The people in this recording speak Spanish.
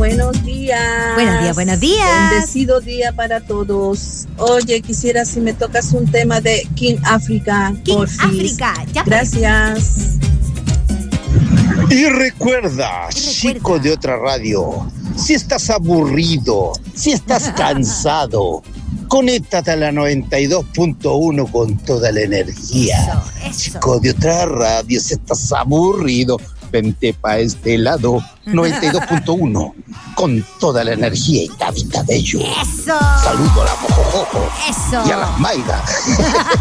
buenos días. Buenos días, buenos días. Bendecido día para todos. Oye, quisiera si me tocas un tema de King Africa. King Africa, ya. Gracias. Y recuerda, chico de otra radio, si estás aburrido, si estás cansado, conéctate a la 92.1 con toda la energía. Eso. Chico de otra radio, si estás aburrido, vente pa' este lado. 92.1 con toda la energía y David Cabello. Eso. Saludo a la Mojojojo Eso. y a las Mayra.